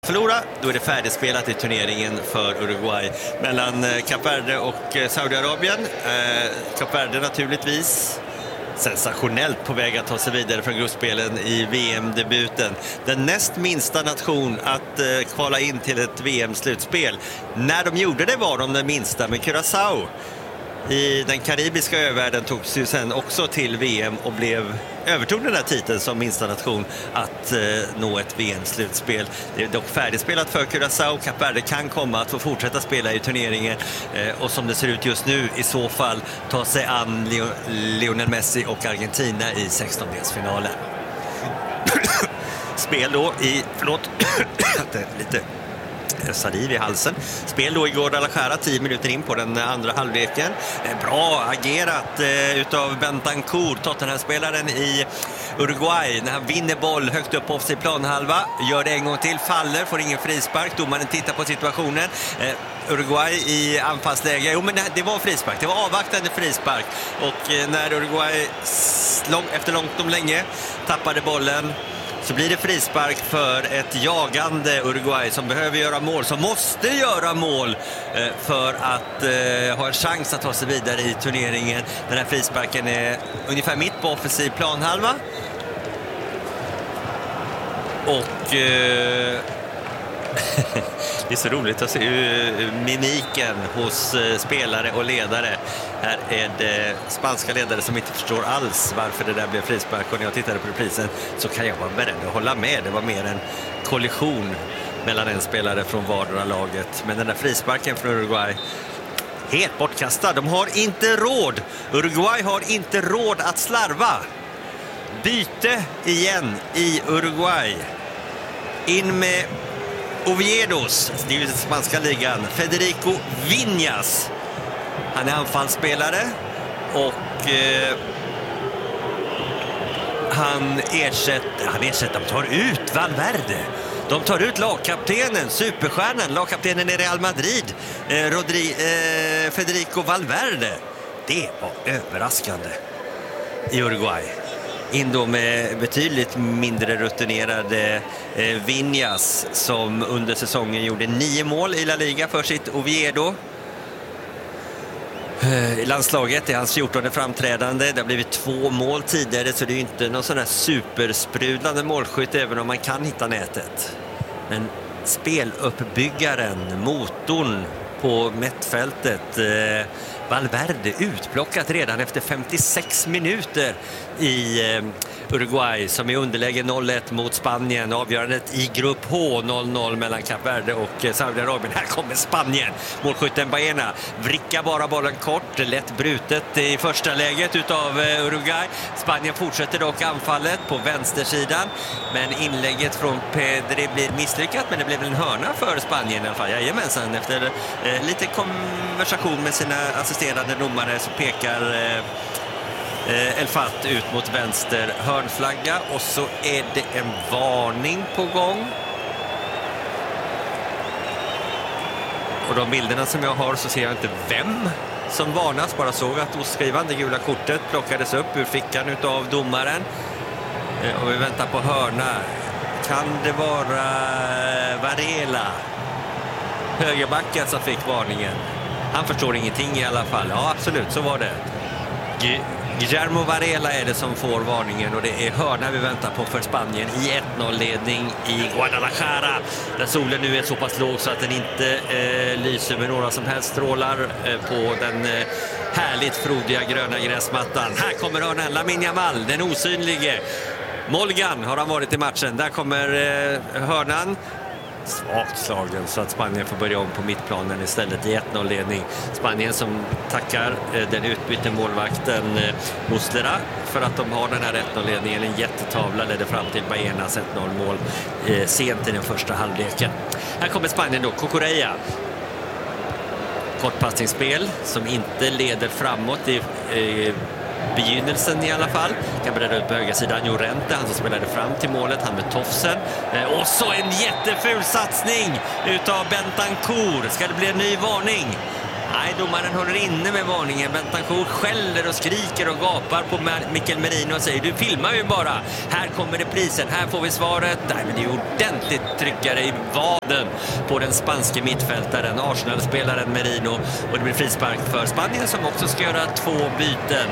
Förlora, då är det färdigspelat i turneringen för Uruguay mellan Kap Verde och Saudiarabien. Kap Verde naturligtvis sensationellt på väg att ta sig vidare från gruppspelen i VM-debuten. Den näst minsta nation att kvala in till ett VM-slutspel. När de gjorde det var de den minsta, med Curaçao i den karibiska övärlden tog sig sen också till VM och övertog den här titeln som minsta nation att nå ett VM-slutspel. Det är dock färdigspelat för Curaçao. Kap Verde kan komma att få fortsätta spela i turneringen och som det ser ut just nu i så fall ta sig an Lionel Messi och Argentina i 16-delsfinalen. Spel då i, lite saliv i halsen. Spel då i Guadalajara 10 minuter in på den andra halvleken. Bra agerat utav Bentancur, Tottenham-spelaren i Uruguay, när han vinner boll högt upp på offensiv planhalva. Gör det en gång till, faller, får ingen frispark. Domaren tittar på situationen. Uruguay i anfallsläge. Jo, men det var frispark. Det var avvaktande frispark. Och när Uruguay efter långt om länge tappade bollen, så blir det frispark för ett jagande Uruguay som behöver göra mål, som måste göra mål för att ha en chans att ta sig vidare i turneringen. Den här frisparken är ungefär mitt på offensiv planhalva. Och det är så roligt att se mimiken hos spelare och ledare. Här är det spanska ledare som inte förstår alls varför det där blev frispark. Och när jag tittade på reprisen så kan jag vara beredd att hålla med. Det var mer en kollision mellan en spelare från vardera laget. Men den där frisparken från Uruguay, helt bortkastad. De har inte råd. Uruguay har inte råd att slarva. Byte igen i Uruguay. In med Oviedos, det är ju den spanska ligan, Federico Viñas. Han är anfallsspelare och han ersätter, de tar ut Valverde. De tar ut lagkaptenen, superstjärnan, lagkaptenen i Real Madrid, Federico Valverde. Det var överraskande i Uruguay. In då med betydligt mindre rutinerade Viñas, som under säsongen gjorde 9 mål i La Liga för sitt Oviedo. I landslaget är hans 14:e framträdande. Det har blivit 2 mål tidigare, så det är ju inte någon sån här supersprudlande målskytt, även om man kan hitta nätet. Men speluppbyggaren, motorn på mittfältet, Valverde, utplockat redan efter 56 minuter i Uruguay, som är underläge 0-1 mot Spanien. Avgörandet i grupp H, 0-0 mellan Kap Verde och Saudiarabien. Här kommer Spanien. Målskytten Baena vrickar bara bollen kort, lätt brutet i första läget utav Uruguay. Spanien fortsätter dock anfallet på vänstersidan, men inlägget från Pedri blir misslyckat, men det blev en hörna för Spanien i alla fall. Jajamensan, efter lite konversation med sina assisterande domare så pekar El Fat ut mot vänster hörnflagga, och så är det en varning på gång. Och de bilderna som jag har så ser jag inte vem som varnas, bara såg att oskrivande gula kortet plockades upp ur fickan utav domaren. Och vi väntar på hörna. Kan det vara Varela, högerbacken, som fick varningen? Han förstår ingenting i alla fall. Ja, absolut, så var det. Guillermo Varela är det som får varningen, och det är hörna vi väntar på för Spanien i 1-0-ledning i Guadalajara, där solen nu är så pass låg så att den inte lyser med några som helst strålar på den härligt frodiga gröna gräsmattan. Här kommer hörnan, Lamine Yamal, den osynlige. Molgan har han varit i matchen. Där kommer hörnan. Svagt slagen så att Spanien får börja om på mittplanen istället i 1-0-ledning. Spanien som tackar den utbytte målvakten Muslera för att de har den här 1-0-ledningen. En jättetavla ledde fram till Baenas 1-0-mål sent i den första halvleken. Här kommer Spanien då, Cucurella. Kortpassningsspel som inte leder framåt i begynnelsen i alla fall. Kan bredda ut på högersidan Llorente, han som spelade fram till målet, han med tofsen. Och så en jätteful satsning utav Bentancur. Ska det bli en ny varning? Nej, domaren håller inne med varningen. Betancourt skäller och skriker och gapar på Mikel Merino och säger: du filmar ju bara. Här kommer reprisen, här får vi svaret. Nej, men det är ordentligt tryckare i vaden på den spanske mittfältaren, Arsenal-spelaren Merino. Och det blir frispark för Spanien som också ska göra 2 byten.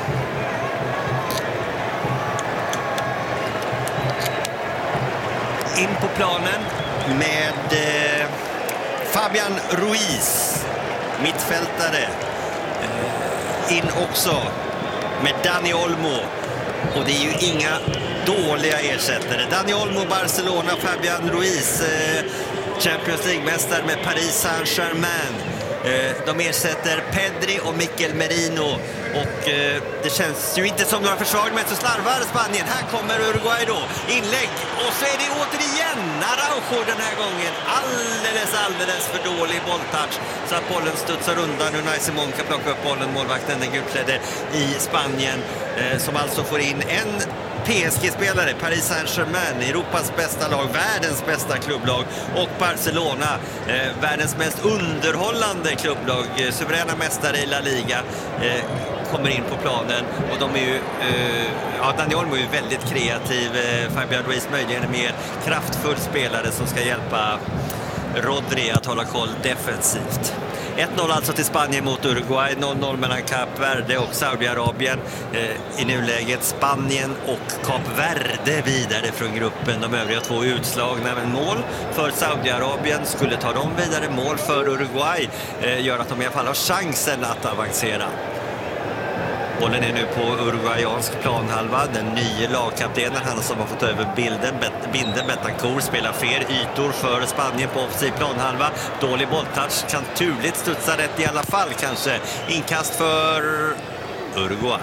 In på planen med Fabian Ruiz, mittfältare. In också med Dani Olmo. Och det är ju inga dåliga ersättare. Dani Olmo, Barcelona, Fabian Ruiz, Champions League-mästare med Paris Saint-Germain. De ersätter Pedri och Mikel Merino. Och det känns ju inte som några försvagningar, men så slarvar Spanien. Här kommer Uruguay då. Inlägg. Och så är det återigen Araujo den här gången. Alldeles för dålig bolltouch. Så att bollen studsar undan. Unai Simon kan plocka upp bollen. Målvakten, den gulklädde i Spanien. Som alltså får in en PSG-spelare, Paris Saint-Germain, Europas bästa lag, världens bästa klubblag, och Barcelona, världens mest underhållande klubblag, suveräna mästare i La Liga, kommer in på planen. Och de är ju, Dani Olmo är ju väldigt kreativ, Fabian Ruiz möjligen en mer kraftfull spelare som ska hjälpa Rodri att hålla koll defensivt. 1-0 alltså till Spanien mot Uruguay, 0-0 mellan Kap Verde och Saudiarabien. I nuläget Spanien och Kap Verde vidare från gruppen. De övriga 2 utslagna, men mål för Saudiarabien skulle ta dem vidare. Mål för Uruguay gör att de i alla fall har chansen att avancera. Bollen är nu på uruguayansk planhalva. Den nya lagkaptenen, han som har fått över binden, Betancourt, spelar fel ytor för Spanien på offensiv planhalva. Dålig bolltouch, kan turligt studsa rätt i alla fall kanske. Inkast för Uruguay.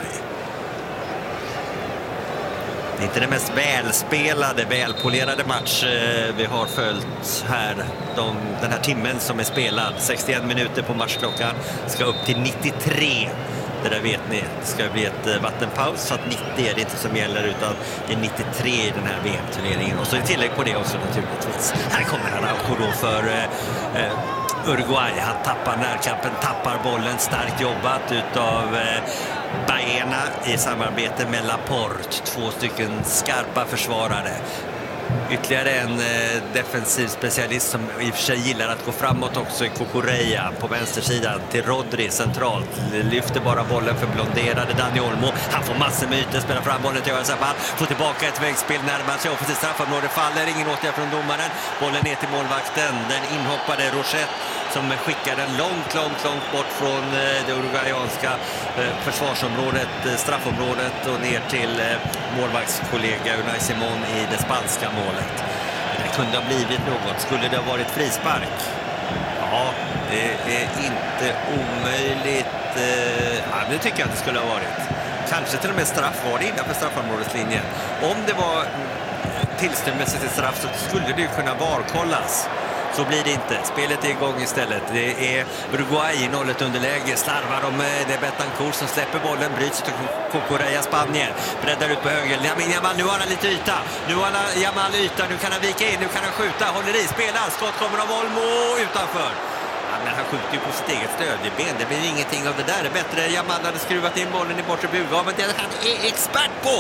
Det är inte den mest välspelade, välpolerade match vi har följt här. Den här timmen som är spelad, 61 minuter på matchklockan, ska upp till 93. Det där vet ni, det ska bli ett vattenpaus, så att 90 är det inte som gäller, utan det är 93 i den här VM-turneringen. Och så är det tillägg på det också naturligtvis. Här kommer Araujo då för Uruguay. Han tappar närkampen, tappar bollen, starkt jobbat utav Baena i samarbete med Laporte. 2 stycken skarpa försvarare. Ytterligare en defensiv specialist som i och för sig gillar att gå framåt också i Cucurella på vänstersidan till Rodri centralt. Lyfter bara bollen för blonderade Dani Olmo. Han får massor med ytor, spelar fram bollen till Örsabal. Får tillbaka ett vägspel, närmar sig offensivt straffområde, faller. Ingen åtgärd från domaren. Bollen ner till målvakten. Den inhoppade Rochette som skickar den långt bort från det uruguayanska försvarsområdet, straffområdet, och ner till målvaktskollega Unai Simon i det spanska målet. Det kunde ha blivit något. Skulle det ha varit frispark? Ja, det är inte omöjligt. Ja, det tycker jag att det skulle ha varit. Kanske till och med straff, var det innanför straffområdeslinjen. Om det var tillstymmelse till straff så skulle det ju kunna varkollas. Så blir det inte. Spelet är igång istället. Det är Uruguay i 0-1 underläge. Slarvar de med det Betancourt som släpper bollen. Bryts till Cucurella, Spanien. Breddar ut på höger. Yamal, nu har han lite yta. Nu har Yamal yta. Nu kan han vika in. Nu kan han skjuta. Håller i. Spelar. Skott kommer av Olmo utanför. Ja, men han skjuter ju på sitt eget stödjeben. Det blir ingenting av det där. Det är bättre. Yamal hade skruvat in bollen i bortre bugaven. Det han är expert på.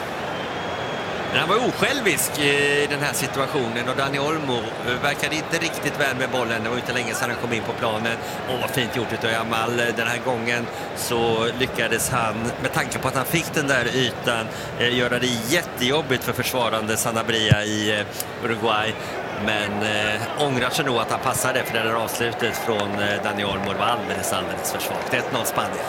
Men han var osjälvisk i den här situationen, och Dani Olmo verkade inte riktigt väl med bollen. Det var inte länge sedan han kom in på planen. Och vad fint gjort utav Yamal. Den här gången så lyckades han, med tanke på att han fick den där ytan, göra det jättejobbigt för försvarande Sanabria i Uruguay. Men ångrar sig nog att han passade, för det där avslutet från Dani Olmo var alldeles för svagt. 1-0 Spanien.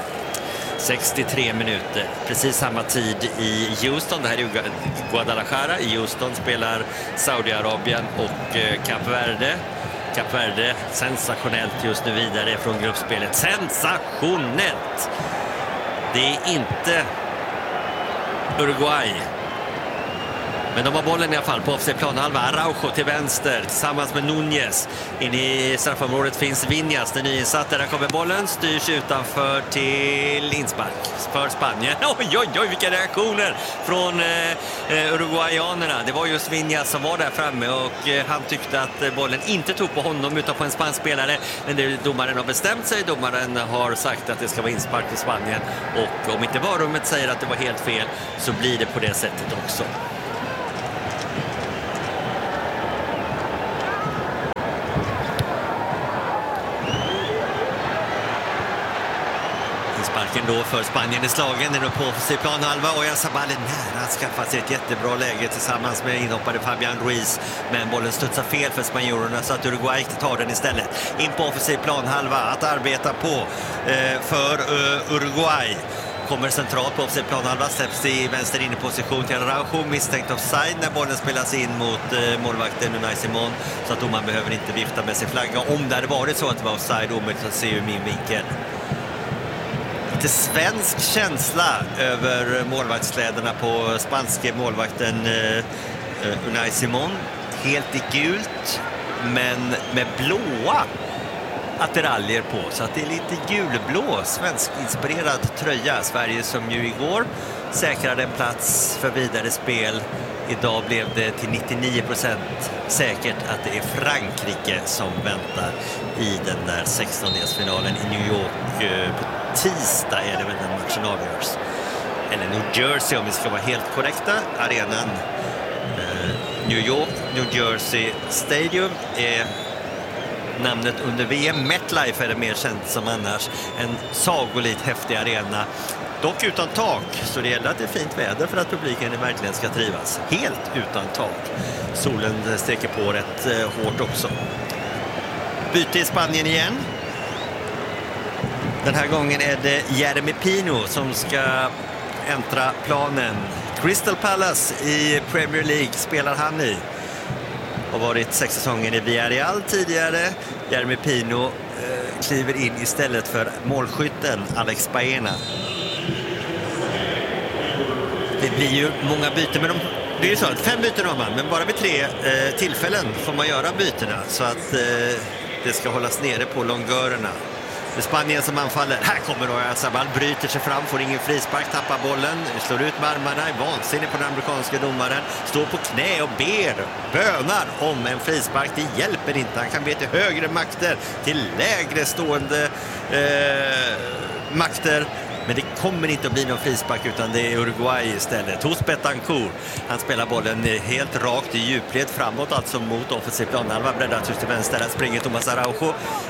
63 minuter, precis samma tid i Houston. Det här är Guadalajara. I Houston spelar Saudiarabien och Kap Verde. Kap Verde sensationellt just nu vidare från gruppspelet. Sensationellt! Det är inte Uruguay Men de har bollen i alla fall på offside planhalva. Araujo till vänster tillsammans med Núñez. In i straffområdet finns Viñas, den nyinsatte. Där kommer bollen, styrs utanför till inspark för Spanien. Oj, vilka reaktioner från uruguayanerna. Det var just Viñas som var där framme och han tyckte att bollen inte tog på honom utan på en spansk spelare. Men domaren har bestämt sig. Domaren har sagt att det ska vara inspark för Spanien. Och om inte varummet säger att det var helt fel så blir det på det sättet också. Sparken då för Spanien i slagen. Den är på offensiv planhalva och Oyarzabal är nära att skaffa sig ett jättebra läge tillsammans med inhoppade Fabián Ruiz. Men bollen studsar fel för spanjorerna så att Uruguay tar den istället. In på offensiv planhalva att arbeta på för Uruguay. Kommer centralt på offensiv planhalva, släpps i vänster in i position till Araujo, misstänkt offside när bollen spelas in mot målvakten Unai Simón, så att man behöver inte vifta med sin flagga. Om det hade varit så att det var offside, omöjligt att se ur min vinkel. Lite svensk känsla över målvaktskläderna på spanske målvakten Unai Simón. Helt i gult, men med blåa attiraljer på, så att det är lite gulblå svensk-inspirerad tröja. Sverige som ju igår säkrade en plats för vidare spel. Idag blev det till 99% säkert att det är Frankrike som väntar i den där 16-delsfinalen i New York. På tisdag är det väl den matchen avgörs. Eller New Jersey om vi ska vara helt korrekta. Arenan New York, New Jersey Stadium är namnet under VM. MetLife är det mer känt som annars. En sagolikt häftig arena. Dock utan tak, så det gäller att det är fint väder för att publiken verkligen ska trivas. Helt utan tak. Solen steker på rätt hårt också. Byte i Spanien igen. Den här gången är det Jeremy Pino som ska äntra planen. Crystal Palace i Premier League spelar han i. Har varit 6 säsonger i Villarreal tidigare. Jeremy Pino kliver in istället för målskytten Alex Baena. Det blir ju många byten, men det är ju så att 5 byten har man, men bara vid 3 tillfällen får man göra bytena så att det ska hållas nere på longörerna. Det är Spanien som anfaller. Här kommer Oyarzabal, bryter sig fram, får ingen frispark, tappar bollen, slår ut med armarna, är vansinnig på den amerikanska domaren, står på knä och bönar om en frispark. Det hjälper inte, han kan be till högre makter, till lägre stående makter. Men det kommer inte att bli någon frispark utan det är Uruguay istället. Hos Betancourt. Han spelar bollen helt rakt i djupled framåt, alltså mot offensiv planhalva. Breddat just till vänster. Där springer Thomas Araujo.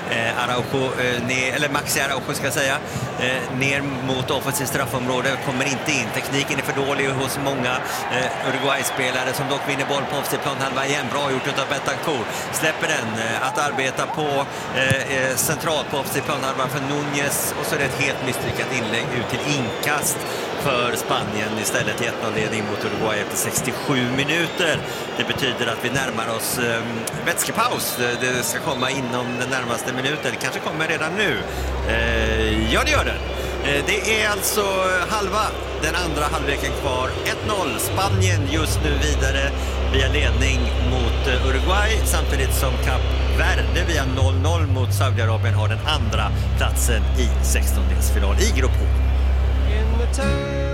Maxi Araujo ska jag säga. Ner mot offensiv straffområde. Kommer inte in. Tekniken är för dålig hos många Uruguay-spelare som dock vinner boll på offensiv planhalva igen. Bra gjort utav Betancourt. Släpper den att arbeta på centralt på offensiv planhalva för Núñez. Och så är det ett helt misslyckat inlägg ut till inkast för Spanien istället. 1-0-ledning mot Uruguay efter 67 minuter. Det betyder att vi närmar oss vätskepaus. Det ska komma inom den närmaste minuten. Det kanske kommer redan nu. Ja, det gör det. Det är alltså den andra halvleken kvar. 1-0. Spanien just nu vidare via ledning mot Uruguay, samtidigt som Kap Verde via 0-0 mot Saudiarabien har den andra platsen i 16-delsfinal i grupp H.